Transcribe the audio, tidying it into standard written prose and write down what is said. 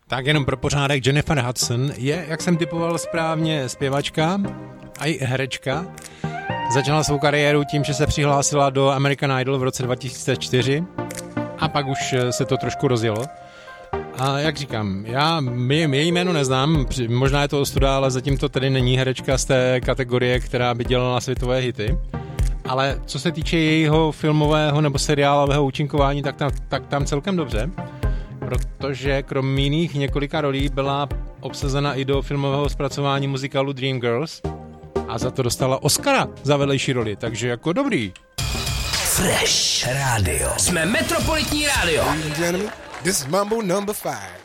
Tak jenom pro pořádek, Jennifer Hudson je, jak jsem typoval správně, zpěvačka a i herečka. Začala svou kariéru tím, že se přihlásila do American Idol v roce 2004 a pak už se to trošku rozjelo. A jak říkám, já její jméno neznám, možná je to ostuda, ale zatím to tedy není herečka z té kategorie, která by dělala světové hity. Ale co se týče jejího filmového nebo seriálového účinkování, tak tam celkem dobře, protože krom jiných několika rolí byla obsazena i do filmového zpracování muzikálu Dreamgirls a za to dostala Oscara za vedlejší roli, takže jako dobrý. Fresh Radio. Jsme Metropolitní rádio. Ladies and gentlemen, this is Mambo number 5.